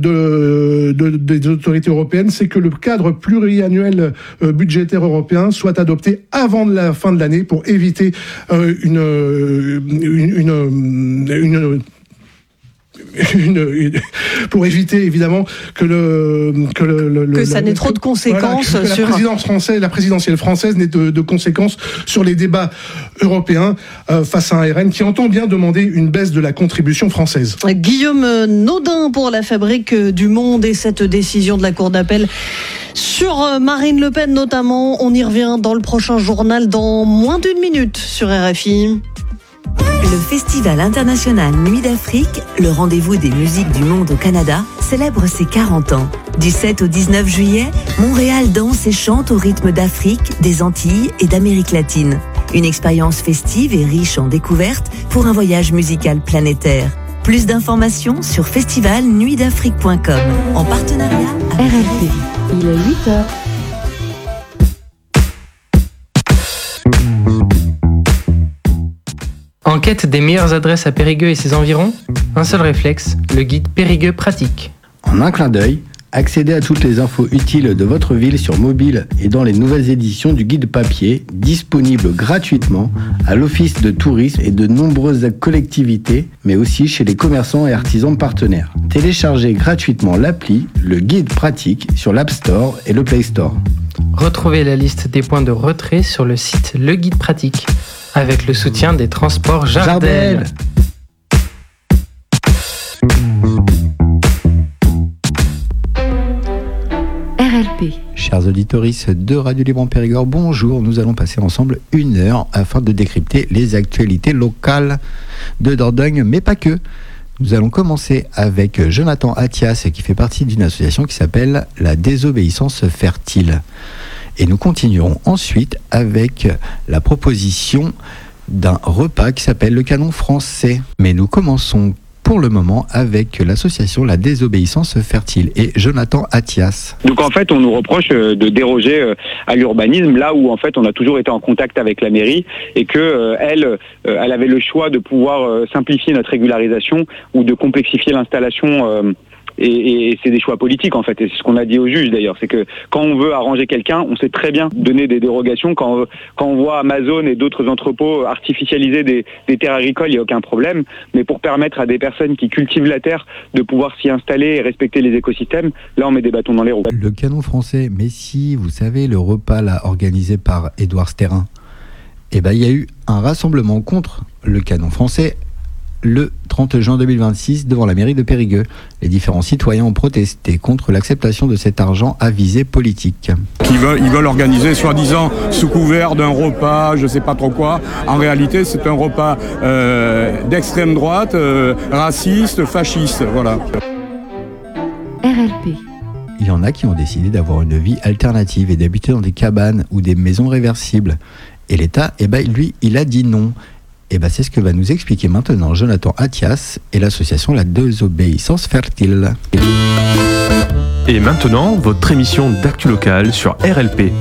de, des autorités européennes, c'est que le cadre pluriannuel budgétaire européen soit adopté avant la fin de l'année pour éviter euh, une, une, une, une Une, une, pour éviter évidemment que le que le, le que ça n'ait trop de conséquences voilà, que, que sur la présidence française, la présidentielle française n'ait de, de conséquences sur les débats européens euh, face à un R N qui entend bien demander une baisse de la contribution française. Guillaume Naudin pour la Fabrique du Monde et cette décision de la Cour d'appel sur Marine Le Pen notamment. On y revient dans le prochain journal dans moins d'une minute sur R F I. Le Festival international Nuit d'Afrique, le rendez-vous des musiques du monde au Canada, célèbre ses quarante ans. Du sept au dix-neuf juillet, Montréal danse et chante au rythme d'Afrique, des Antilles et d'Amérique latine. Une expérience festive et riche en découvertes pour un voyage musical planétaire. Plus d'informations sur festival nuit d'afrique point com en partenariat avec R F P. Il est huit heures. En quête des meilleures adresses à Périgueux et ses environs, un seul réflexe, le guide Périgueux pratique. En un clin d'œil, accédez à toutes les infos utiles de votre ville sur mobile et dans les nouvelles éditions du guide papier, disponible gratuitement à l'Office de tourisme et de nombreuses collectivités, mais aussi chez les commerçants et artisans partenaires. Téléchargez gratuitement l'appli, le guide pratique, sur l'App Store et le Play Store. Retrouvez la liste des points de retrait sur le site Le Guide Pratique, avec le soutien des transports Jardel. R L P. Chers auditeurs de Radio Libre en Périgord, bonjour. Nous allons passer ensemble une heure afin de décrypter les actualités locales de Dordogne, mais pas que. Nous allons commencer avec Jonathan Attias, qui fait partie d'une association qui s'appelle La Désobéissance Fertile. Et nous continuerons ensuite avec la proposition d'un repas qui s'appelle le Canon Français. Mais nous commençons pour le moment avec l'association La Désobéissance Fertile et Jonathan Attias. Donc en fait on nous reproche de déroger à l'urbanisme là où en fait on a toujours été en contact avec la mairie et que euh, elle, euh, elle avait le choix de pouvoir euh, simplifier notre régularisation ou de complexifier l'installation euh, Et, et, et c'est des choix politiques en fait, et c'est ce qu'on a dit au juge d'ailleurs, c'est que quand on veut arranger quelqu'un, on sait très bien donner des dérogations. Quand on, quand on voit Amazon et d'autres entrepôts artificialiser des, des terres agricoles, il n'y a aucun problème, mais pour permettre à des personnes qui cultivent la terre de pouvoir s'y installer et respecter les écosystèmes, là on met des bâtons dans les roues. Le Canon Français, mais si vous savez le repas là organisé par Édouard Sterrin, eh ben il y a eu un rassemblement contre le Canon Français le trente juin deux mille vingt-six devant la mairie de Périgueux. Les différents citoyens ont protesté contre l'acceptation de cet argent à visée politique. Ils veulent, ils veulent organiser soi-disant sous couvert d'un repas, je ne sais pas trop quoi. En réalité, c'est un repas euh, d'extrême droite, euh, raciste, fasciste, voilà. R L P. Il y en a qui ont décidé d'avoir une vie alternative et d'habiter dans des cabanes ou des maisons réversibles. Et l'État, eh ben, lui, il a dit non. Et ben, c'est ce que va nous expliquer maintenant Jonathan Attias et l'association La Désobéissance Fertile. Et maintenant, votre émission d'actu locale sur R L P.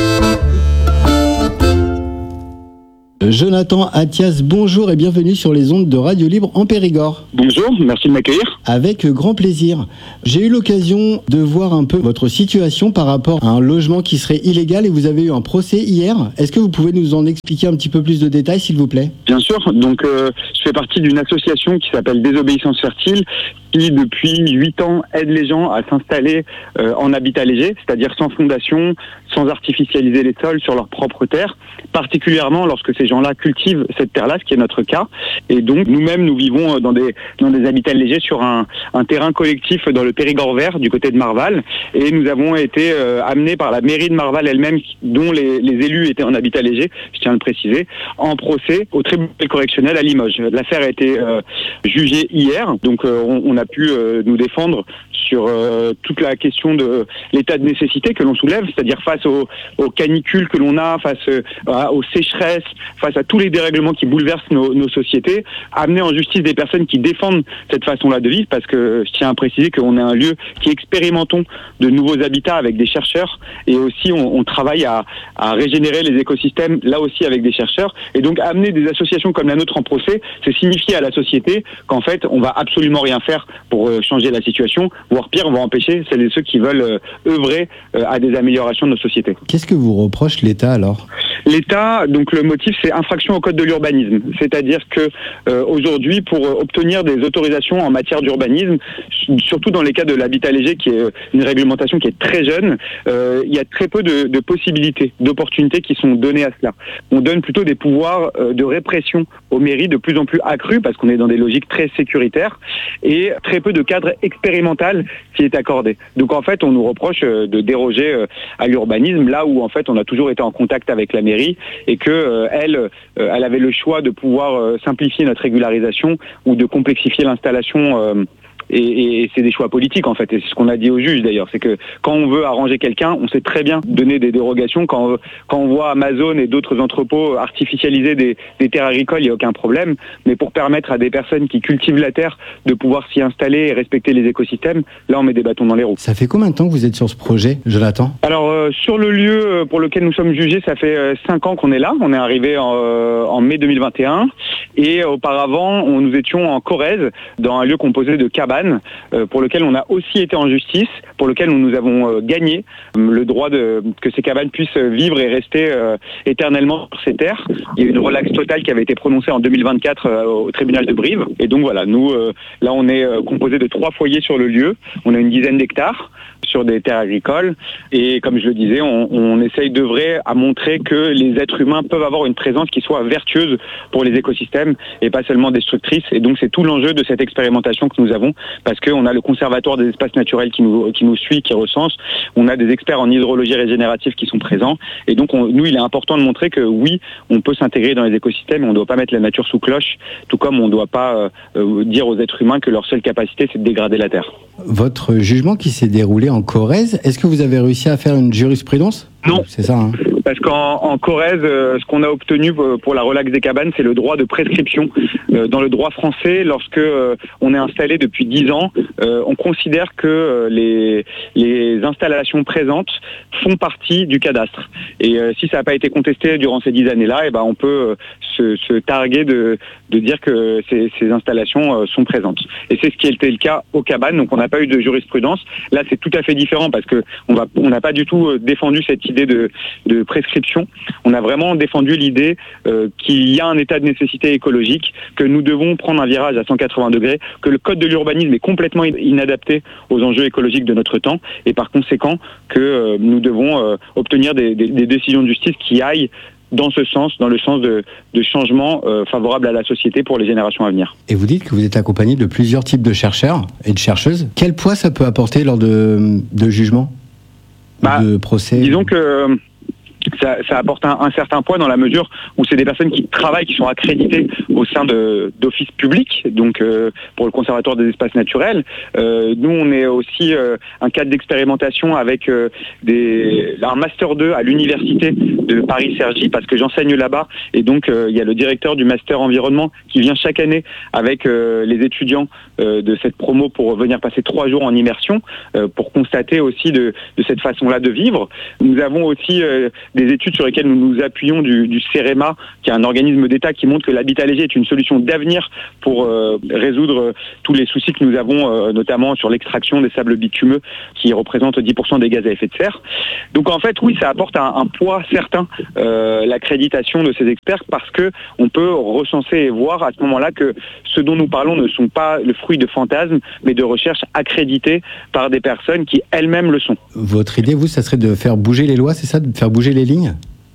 Jonathan Attias, bonjour et bienvenue sur les ondes de Radio Libre en Périgord. Bonjour, merci de m'accueillir. Avec grand plaisir. J'ai eu l'occasion de voir un peu votre situation par rapport à un logement qui serait illégal et vous avez eu un procès hier. Est-ce que vous pouvez nous en expliquer un petit peu plus de détails, s'il vous plaît ? Bien sûr, donc euh, je fais partie d'une association qui s'appelle Désobéissance Fertile, qui depuis huit ans aide les gens à s'installer euh, en habitat léger, c'est-à-dire sans fondation, sans artificialiser les sols sur leur propre terre, particulièrement lorsque ces gens-là cultivent cette terre-là, ce qui est notre cas. Et donc nous-mêmes, nous vivons dans des dans des habitats légers sur un, un terrain collectif dans le Périgord vert, du côté de Marval. Et nous avons été euh, amenés par la mairie de Marval elle-même, dont les, les élus étaient en habitat léger, je tiens à le préciser, en procès au tribunal correctionnel à Limoges. L'affaire a été euh, jugée hier, donc euh, on, on a pu euh, nous défendre sur euh, toute la question de l'état de nécessité que l'on soulève, c'est-à-dire face aux, aux canicules que l'on a, face euh, aux sécheresses, face à tous les dérèglements qui bouleversent nos, nos sociétés, amener en justice des personnes qui défendent cette façon-là de vivre, parce que je tiens à préciser qu'on est un lieu qui expérimentons de nouveaux habitats avec des chercheurs, et aussi on, on travaille à, à régénérer les écosystèmes, là aussi avec des chercheurs, et donc amener des associations comme la nôtre en procès, c'est signifier à la société qu'en fait on va absolument rien faire pour euh, changer la situation, voire pire, on va empêcher celles et ceux qui veulent euh, œuvrer euh, à des améliorations de nos sociétés. Qu'est-ce que vous reproche l'État alors ? L'État, donc le motif, c'est infraction au code de l'urbanisme. C'est-à-dire que euh, aujourd'hui, pour euh, obtenir des autorisations en matière d'urbanisme, surtout dans les cas de l'habitat léger, qui est une réglementation qui est très jeune, euh, il y a très peu de, de possibilités, d'opportunités qui sont données à cela. On donne plutôt des pouvoirs euh, de répression aux mairies de plus en plus accrus, parce qu'on est dans des logiques très sécuritaires, et très peu de cadre expérimental qui est accordé. Donc en fait, on nous reproche euh, de déroger euh, à l'urbanisme, là où en fait on a toujours été en contact avec la mairie, et que euh, elle, euh, elle avait le choix de pouvoir euh, simplifier notre régularisation ou de complexifier l'installation. Euh, Et, et c'est des choix politiques en fait, et c'est ce qu'on a dit au juge d'ailleurs, c'est que quand on veut arranger quelqu'un, on sait très bien donner des dérogations. Quand, quand on voit Amazon et d'autres entrepôts artificialiser des, des terres agricoles, il n'y a aucun problème, mais pour permettre à des personnes qui cultivent la terre de pouvoir s'y installer et respecter les écosystèmes, là on met des bâtons dans les roues. Ça fait combien de temps que vous êtes sur ce projet, Jonathan ? Alors euh, sur le lieu pour lequel nous sommes jugés, ça fait euh, cinq ans qu'on est là, on est arrivé en, euh, en mai deux mille vingt et un, et auparavant on, nous étions en Corrèze, dans un lieu composé de cabanes, pour lequel on a aussi été en justice, pour lequel nous avons gagné le droit de que ces cabanes puissent vivre et rester euh, éternellement sur ces terres. Il y a eu une relaxe totale qui avait été prononcée en deux mille vingt-quatre euh, au tribunal de Brive. Et donc voilà, nous, euh, là on est euh, composé de trois foyers sur le lieu. On a une dizaine d'hectares sur des terres agricoles. Et comme je le disais, on, on essaye d'œuvrer à montrer que les êtres humains peuvent avoir une présence qui soit vertueuse pour les écosystèmes et pas seulement destructrice. Et donc c'est tout l'enjeu de cette expérimentation que nous avons, parce qu'on a le conservatoire des espaces naturels qui nous, qui nous suit, qui recense. On a des experts en hydrologie régénérative qui sont présents. Et donc on, nous, il est important de montrer que oui, on peut s'intégrer dans les écosystèmes, on ne doit pas mettre la nature sous cloche, tout comme on ne doit pas euh, dire aux êtres humains que leur seule capacité, c'est de dégrader la terre. Votre jugement qui s'est déroulé en Corrèze, est-ce que vous avez réussi à faire une jurisprudence ? Non. C'est ça, hein. Parce qu'en en Corrèze, euh, ce qu'on a obtenu pour la relaxe des cabanes, c'est le droit de prescription. Euh, dans le droit français, lorsque euh, on est installé depuis dix ans, euh, on considère que euh, les, les installations présentes font partie du cadastre. Et euh, si ça n'a pas été contesté durant ces dix années-là, eh ben on peut euh, se, se targuer de, de dire que ces, ces installations euh, sont présentes. Et c'est ce qui était le cas aux cabanes. Donc on n'a pas eu de jurisprudence. Là, c'est tout à fait différent parce que on va, on n'a pas du tout défendu cette idée de, de prescription. On a vraiment défendu l'idée euh, qu'il y a un état de nécessité écologique, que nous devons prendre un virage à cent quatre-vingts degrés, que le code de l'urbanisme est complètement inadapté aux enjeux écologiques de notre temps, et par conséquent que euh, nous devons euh, obtenir des, des, des décisions de justice qui aillent dans ce sens, dans le sens de, de changements euh, favorables à la société pour les générations à venir. Et vous dites que vous êtes accompagné de plusieurs types de chercheurs et de chercheuses. Quel poids ça peut apporter lors de, de jugements, bah, de procès? Disons que euh, ça, ça apporte un, un certain poids dans la mesure où c'est des personnes qui travaillent, qui sont accréditées au sein de, d'offices publics, donc euh, pour le Conservatoire des espaces naturels. Euh, nous, on est aussi euh, un cadre d'expérimentation avec euh, des, un Master deux à l'Université de Paris-Cergy, parce que j'enseigne là-bas, et donc euh, il y a le directeur du Master Environnement qui vient chaque année avec euh, les étudiants euh, de cette promo pour venir passer trois jours en immersion, euh, pour constater aussi de, de cette façon-là de vivre. Nous avons aussi euh, des études sur lesquelles nous nous appuyons du, du CEREMA, qui est un organisme d'État qui montre que l'habitat léger est une solution d'avenir pour euh, résoudre euh, tous les soucis que nous avons, euh, notamment sur l'extraction des sables bitumeux, qui représentent dix pour cent des gaz à effet de serre. Donc en fait, oui, ça apporte un, un poids certain, euh, l'accréditation de ces experts, parce que on peut recenser et voir à ce moment-là que ce dont nous parlons ne sont pas le fruit de fantasmes, mais de recherches accréditées par des personnes qui elles-mêmes le sont. Votre idée, vous, ça serait de faire bouger les lois, c'est ça, de faire bouger les lignes?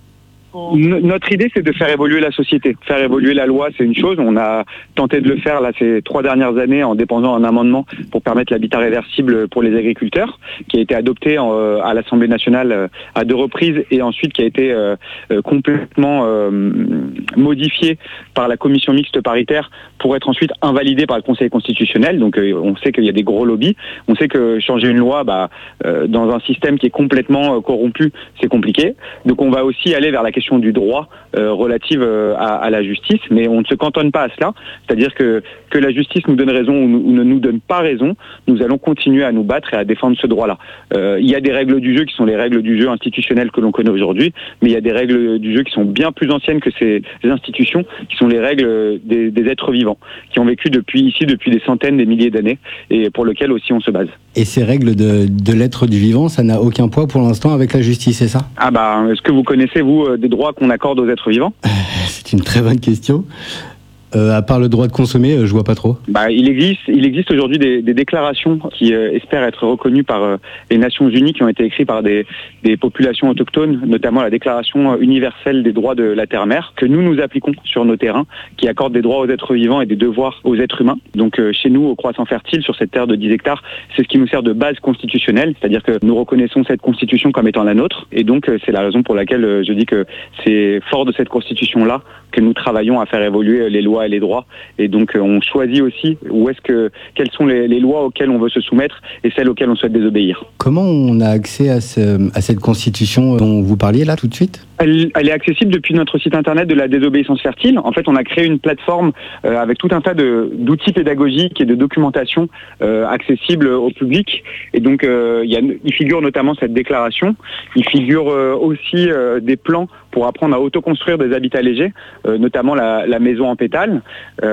Notre idée, c'est de faire évoluer la société. Faire évoluer la loi, c'est une chose. On a tenté de le faire là ces trois dernières années en déposant un amendement pour permettre l'habitat réversible pour les agriculteurs, qui a été adopté en, euh, à l'Assemblée nationale euh, à deux reprises, et ensuite qui a été euh, euh, complètement euh, modifié par la commission mixte paritaire pour être ensuite invalidé par le Conseil constitutionnel. Donc euh, on sait qu'il y a des gros lobbies. On sait que changer une loi, bah, euh, dans un système qui est complètement euh, corrompu, c'est compliqué. Donc on va aussi aller vers la question du droit euh, relative euh, à, à la justice, mais on ne se cantonne pas à cela. C'est-à-dire que que la justice nous donne raison ou, nous, ou ne nous donne pas raison, nous allons continuer à nous battre et à défendre ce droit-là. Euh, il y a des règles du jeu qui sont les règles du jeu institutionnelles que l'on connaît aujourd'hui, mais il y a des règles du jeu qui sont bien plus anciennes que ces institutions, qui sont les règles des, des êtres vivants, qui ont vécu depuis ici depuis des centaines, des milliers d'années, et pour lesquelles aussi on se base. Et ces règles de, de l'être du vivant, ça n'a aucun poids pour l'instant avec la justice, c'est ça? Ah bah, est-ce que vous connaissez, vous, des droits qu'on accorde aux êtres vivants? C'est une très bonne question. Euh, à part le droit de consommer, euh, je vois pas trop. Bah, il existe, il existe aujourd'hui des, des déclarations qui euh, espèrent être reconnues par euh, les Nations Unies, qui ont été écrites par des, des populations autochtones, notamment la Déclaration universelle des droits de la terre-mère, que nous nous appliquons sur nos terrains, qui accorde des droits aux êtres vivants et des devoirs aux êtres humains. Donc euh, chez nous, au Croissant Fertile, sur cette terre de dix hectares, c'est ce qui nous sert de base constitutionnelle, c'est-à-dire que nous reconnaissons cette constitution comme étant la nôtre, et donc euh, c'est la raison pour laquelle euh, je dis que c'est fort de cette constitution-là que nous travaillons à faire évoluer les lois et les droits, et donc euh, on choisit aussi où est-ce que quelles sont les, les lois auxquelles on veut se soumettre et celles auxquelles on souhaite désobéir. Comment on a accès à, ce, à cette constitution dont vous parliez là tout de suite? Elle, elle est accessible depuis notre site internet de la désobéissance fertile. En fait, on a créé une plateforme euh, avec tout un tas de, d'outils pédagogiques et de documentation euh, accessibles au public. Et donc, euh, il, y a, il figure notamment cette déclaration. Il figure euh, aussi euh, des plans pour apprendre à autoconstruire des habitats légers, euh, notamment la, la maison en pétales.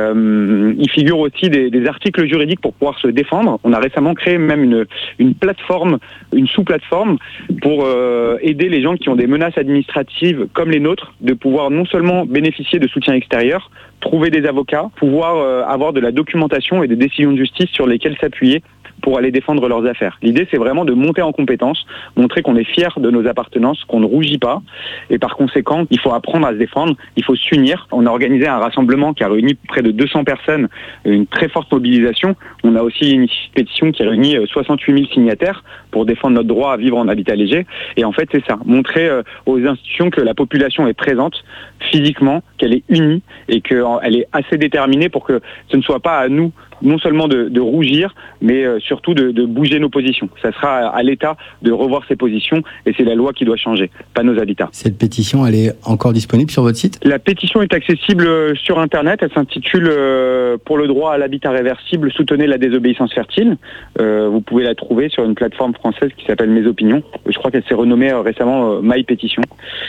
Euh, il figure aussi des, des articles juridiques pour pouvoir se défendre. On a récemment créé même une, une plateforme, une sous-plateforme pour euh, aider les gens qui ont des menaces administratives comme les nôtres, de pouvoir non seulement bénéficier de soutien extérieur, trouver des avocats, pouvoir euh, avoir de la documentation et des décisions de justice sur lesquelles s'appuyer pour aller défendre leurs affaires. L'idée, c'est vraiment de monter en compétence, montrer qu'on est fier de nos appartenances, qu'on ne rougit pas, et par conséquent, il faut apprendre à se défendre, il faut s'unir. On a organisé un rassemblement qui a réuni près de deux cents personnes, une très forte mobilisation. On a aussi une pétition qui réunit soixante-huit mille signataires pour défendre notre droit à vivre en habitat léger. Et en fait, c'est ça, montrer aux institutions que la population est présente physiquement, qu'elle est unie et qu'elle est assez déterminée pour que ce ne soit pas à nous non seulement de, de rougir, mais euh, surtout de, de bouger nos positions. Ça sera à, à l'État de revoir ses positions, et c'est la loi qui doit changer, pas nos habitats. Cette pétition, elle est encore disponible sur votre site? La pétition est accessible sur Internet. Elle s'intitule euh, « Pour le droit à l'habitat réversible, soutenez la désobéissance fertile ». Euh, vous pouvez la trouver sur une plateforme française qui s'appelle Mes Opinions. Je crois qu'elle s'est renommée euh, récemment euh, My Pétition.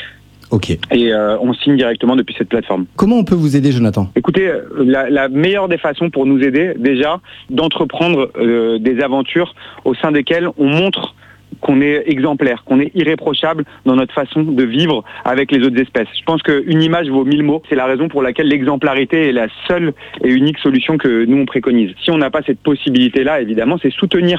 Ok. Et euh, on signe directement depuis cette plateforme. Comment on peut vous aider, Jonathan? Écoutez, la, la meilleure des façons pour nous aider, déjà, d'entreprendre euh, des aventures au sein desquelles on montre qu'on est exemplaire, qu'on est irréprochable dans notre façon de vivre avec les autres espèces. Je pense qu'une image vaut mille mots. C'est la raison pour laquelle l'exemplarité est la seule et unique solution que nous on préconise. Si on n'a pas cette possibilité-là, évidemment, c'est soutenir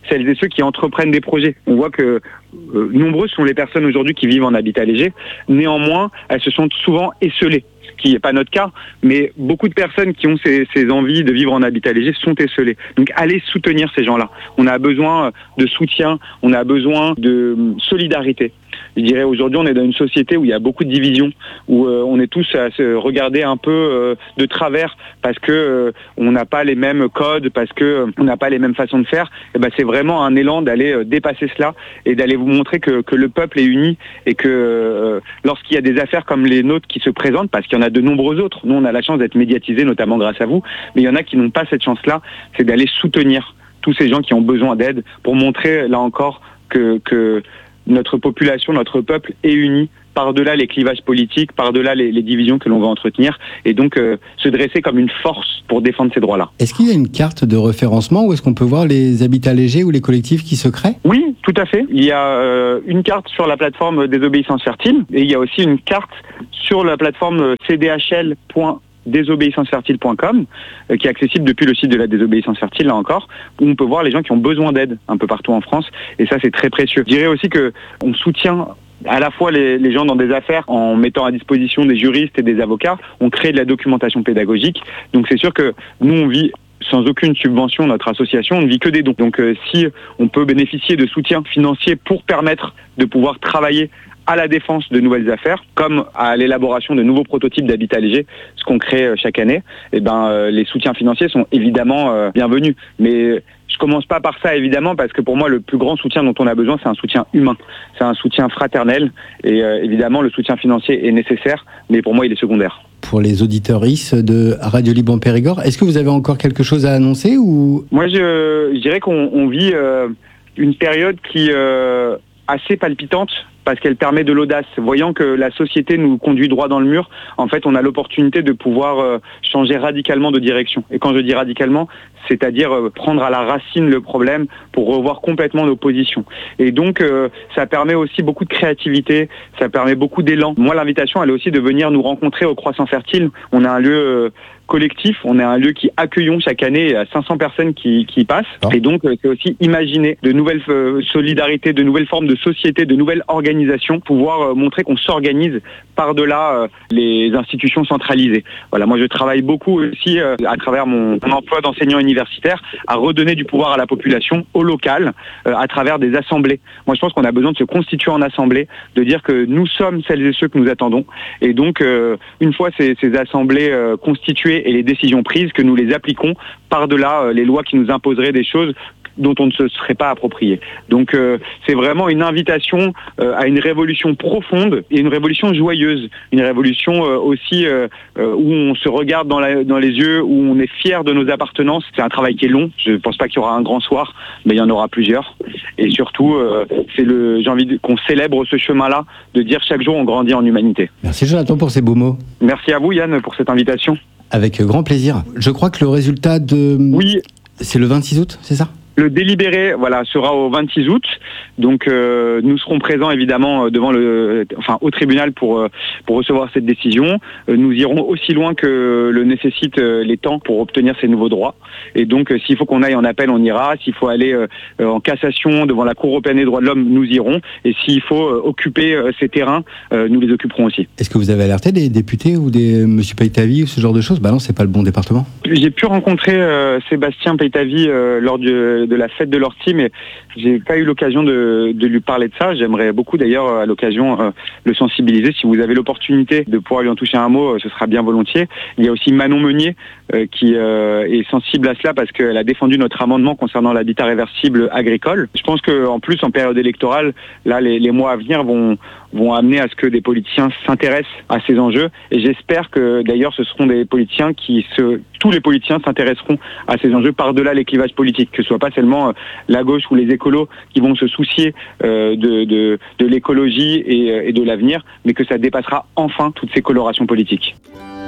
celles et ceux qui entreprennent des projets. On voit que euh, nombreuses sont les personnes aujourd'hui qui vivent en habitat léger. Néanmoins, elles se sentent souvent esseulées, ce qui n'est pas notre cas, mais beaucoup de personnes qui ont ces, ces envies de vivre en habitat léger sont esseulées. Donc allez soutenir ces gens-là. On a besoin de soutien, on a besoin de solidarité. Je dirais aujourd'hui on est dans une société où il y a beaucoup de divisions, où euh, on est tous à se regarder un peu euh, de travers parce que euh, on n'a pas les mêmes codes, parce que euh, on n'a pas les mêmes façons de faire. Et ben c'est vraiment un élan d'aller euh, dépasser cela et d'aller vous montrer que, que le peuple est uni et que euh, lorsqu'il y a des affaires comme les nôtres qui se présentent, parce qu'il y en a de nombreux autres, nous on a la chance d'être médiatisés notamment grâce à vous, mais il y en a qui n'ont pas cette chance-là, c'est d'aller soutenir tous ces gens qui ont besoin d'aide pour montrer là encore que, que notre population, notre peuple est uni par-delà les clivages politiques, par-delà les, les divisions que l'on va entretenir, et donc euh, se dresser comme une force pour défendre ces droits-là. Est-ce qu'il y a une carte de référencement où est-ce qu'on peut voir les habitats légers ou les collectifs qui se créent ? Oui, tout à fait. Il y a euh, une carte sur la plateforme Désobéissance Fertile, et il y a aussi une carte sur la plateforme c d h l point désobéissance fertile point com euh, qui est accessible depuis le site de la désobéissance fertile, là encore, où on peut voir les gens qui ont besoin d'aide un peu partout en France, et ça c'est très précieux. Je dirais aussi que on soutient à la fois les, les gens dans des affaires en mettant à disposition des juristes et des avocats, on crée de la documentation pédagogique, donc c'est sûr que nous on vit sans aucune subvention, notre association, on ne vit que des dons. Donc euh, si on peut bénéficier de soutien financier pour permettre de pouvoir travailler à la défense de nouvelles affaires, comme à l'élaboration de nouveaux prototypes d'habitat léger, ce qu'on crée chaque année, et ben euh, les soutiens financiers sont évidemment euh, bienvenus. Mais je commence pas par ça évidemment, parce que pour moi le plus grand soutien dont on a besoin, c'est un soutien humain, c'est un soutien fraternel, et euh, évidemment le soutien financier est nécessaire, mais pour moi il est secondaire. Pour les auditeuristes de Radio Libre en Périgord, est-ce que vous avez encore quelque chose à annoncer ou... Moi je, je dirais qu'on on vit euh, une période qui euh, assez palpitante, parce qu'elle permet de l'audace. Voyant que la société nous conduit droit dans le mur, en fait, on a l'opportunité de pouvoir euh, changer radicalement de direction. Et quand je dis radicalement, c'est-à-dire euh, prendre à la racine le problème pour revoir complètement nos positions. Et donc, euh, ça permet aussi beaucoup de créativité, ça permet beaucoup d'élan. Moi, l'invitation, elle est aussi de venir nous rencontrer au Croissant Fertile. On a un lieu euh, collectif, on est un lieu qui accueillons chaque année à cinq cents personnes qui, qui passent. Oh. Et donc, euh, c'est aussi imaginer de nouvelles euh, solidarités, de nouvelles formes de société, de nouvelles organisations, pouvoir euh, montrer qu'on s'organise par-delà euh, les institutions centralisées. Voilà, moi je travaille beaucoup aussi euh, à travers mon, mon emploi d'enseignant universitaire à redonner du pouvoir à la population, au local, euh, à travers des assemblées. Moi je pense qu'on a besoin de se constituer en assemblée, de dire que nous sommes celles et ceux que nous attendons. Et donc, euh, une fois ces, ces assemblées euh, constituées et les décisions prises, que nous les appliquons par-delà euh, les lois qui nous imposeraient des choses dont on ne se serait pas approprié. Donc euh, c'est vraiment une invitation euh, à une révolution profonde et une révolution joyeuse, une révolution euh, aussi euh, euh, où on se regarde dans, la, dans les yeux, où on est fier de nos appartenances. C'est un travail qui est long, je ne pense pas qu'il y aura un grand soir, mais il y en aura plusieurs. Et surtout, euh, c'est le, j'ai envie de, qu'on célèbre ce chemin-là, de dire chaque jour on grandit en humanité. Merci Jonathan pour ces beaux mots. Merci à vous Yann pour cette invitation. Avec grand plaisir. Je crois que le résultat de... Oui. C'est le vingt-six août, c'est ça ? Le délibéré, voilà, sera au vingt-six août. Donc, euh, nous serons présents évidemment devant le, enfin, au tribunal pour euh, pour recevoir cette décision. Euh, nous irons aussi loin que le nécessitent euh, les temps pour obtenir ces nouveaux droits. Et donc, euh, s'il faut qu'on aille en appel, on ira. S'il faut aller euh, en cassation devant la Cour européenne des droits de l'homme, nous irons. Et s'il faut euh, occuper euh, ces terrains, euh, nous les occuperons aussi. Est-ce que vous avez alerté des députés ou des Monsieur Peytavi ou ce genre de choses ? Bah non, c'est pas le bon département. J'ai pu rencontrer euh, Sébastien Peytavi euh, lors du de la fête de l'ortie, mais j'ai pas eu l'occasion de, de lui parler de ça. J'aimerais beaucoup d'ailleurs à l'occasion euh, le sensibiliser. Si vous avez l'opportunité de pouvoir lui en toucher un mot, euh, ce sera bien volontiers. Il y a aussi Manon Meunier euh, qui euh, est sensible à cela parce qu'elle a défendu notre amendement concernant l'habitat réversible agricole. Je pense qu'en plus en période électorale, là les, les mois à venir vont vont amener à ce que des politiciens s'intéressent à ces enjeux, et j'espère que d'ailleurs ce seront des politiciens qui se tous les politiciens s'intéresseront à ces enjeux par-delà les clivages politiques, que ce soit pas seulement euh, la gauche ou les écolos qui vont se soucier euh, de, de, de l'écologie et, et de l'avenir, mais que ça dépassera enfin toutes ces colorations politiques.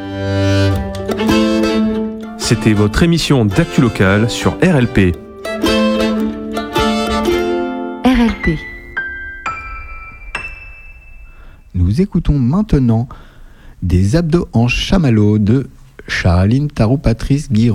C'était votre émission d'actu locale sur R L P. R L P. Nous écoutons maintenant des abdos en chamallow de Charline Tarou-Patrice Guiraud.